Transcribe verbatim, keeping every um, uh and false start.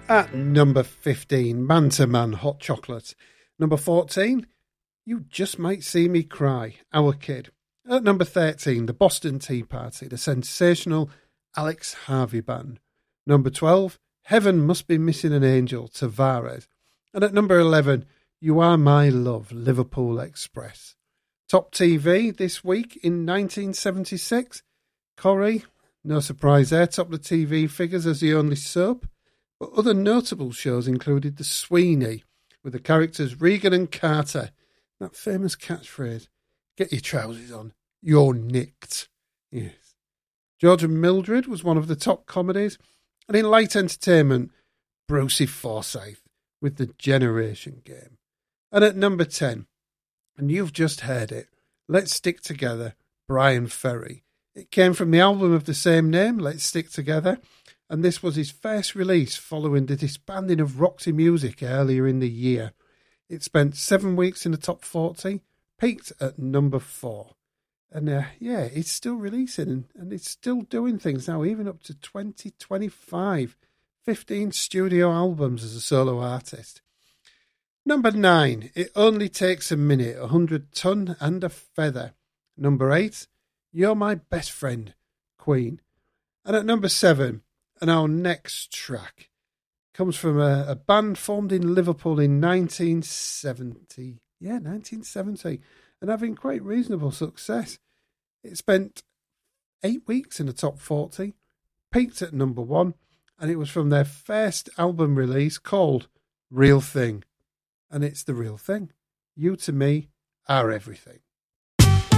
At number fifteen, Man to Man, Hot Chocolate. Number fourteen, You Just Might See Me Cry, Our Kid. At number thirteen, The Boston Tea Party, the sensational Alex Harvey Band. Number twelve, Heaven Must Be Missing an Angel, Tavares. And at number eleven, You Are My Love, Liverpool Express. Top T V this week in nineteen seventy-six, Corrie, no surprise there, topped the T V figures as the only soap. But other notable shows included The Sweeney, with the characters Regan and Carter. That famous catchphrase, get your trousers on, you're nicked. Yes. George and Mildred was one of the top comedies. And in light entertainment, Brucey Forsyth with The Generation Game. And at number ten, and you've just heard it, Let's Stick Together, Brian Ferry. It came from the album of the same name, Let's Stick Together, and this was his first release following the disbanding of Roxy Music earlier in the year. It spent seven weeks in the top forty, peaked at number four. And uh, yeah, it's still releasing and, and it's still doing things now, even up to twenty twenty-five. fifteen studio albums as a solo artist. Number nine, It Only Takes a Minute, a hundred ton and a feather. Number eight, You're My Best Friend, Queen. And at number seven, and our next track comes from a, a band formed in Liverpool in nineteen seventy. Yeah, nineteen seventy. And having quite reasonable success. It spent eight weeks in the top forty, peaked at number one, and it was from their first album release called Real Thing. And it's the real thing. You to me are everything.